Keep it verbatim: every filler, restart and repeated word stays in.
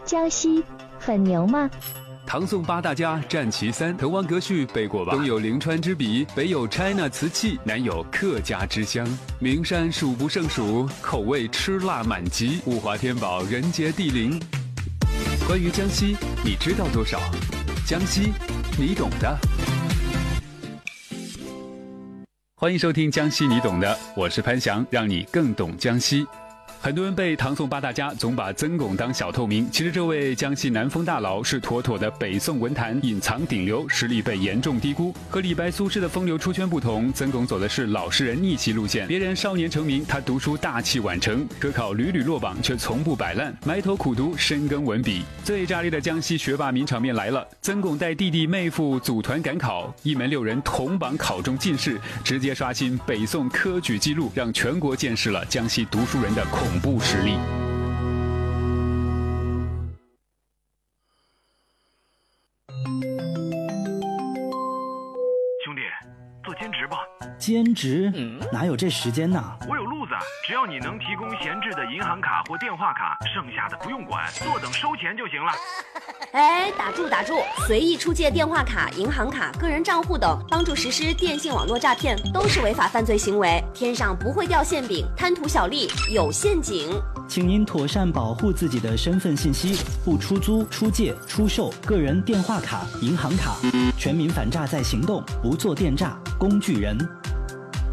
江西很牛吗？ 唐宋八大家占其三，滕王阁序背过吧？东有临川之笔，北有 China 瓷器，南有客家之乡，名山数不胜数，口味吃辣满级，物华天宝，人杰地灵。关于江西，你知道多少？江西，你懂的。欢迎收听江西你懂的，我是潘翔，让你更懂江西。很多人被唐宋八大家总把曾巩当小透明，其实这位江西南风大佬是妥妥的北宋文坛隐藏顶流，实力被严重低估。和李白苏轼的风流出圈不同，曾巩走的是老实人逆袭路线。别人少年成名，他读书大器晚成，科考屡屡落榜，却从不摆烂，埋头苦读，深耕文笔。最炸裂的江西学霸名场面来了，曾巩带弟弟妹夫组团赶考，一门六人同榜考中进士，直接刷新北宋科举纪录，让全国见识了江西读书人的恐怖恐怖实力。 兄弟，做兼职吧。 兼职？嗯，哪有这时间呢？ 我有路子，只要你能提供闲置的银行卡或电话卡，剩下的不用管，坐等收钱就行了。 哎，打住打住！随意出借电话卡、银行卡、个人账户等，帮助实施电信网络诈骗，都是违法犯罪行为。天上不会掉馅饼，贪图小利有陷阱。 请您妥善保护自己的身份信息，不出租、出借、出售个人电话卡、银行卡。全民反诈在行动，不做电诈工具人。